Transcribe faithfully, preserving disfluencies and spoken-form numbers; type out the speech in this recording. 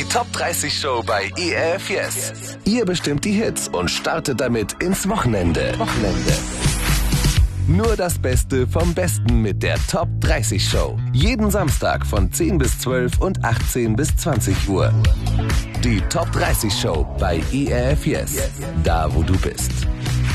Top dreißig Show bei E R F Yes. Ihr bestimmt die Hits und startet damit ins Wochenende. Wochenende. Nur das Beste vom Besten mit der Top dreißig Show. Jeden Samstag von zehn bis zwölf und achtzehn bis zwanzig Uhr. Die Top dreißig Show bei E R F Yes. Da, wo du bist.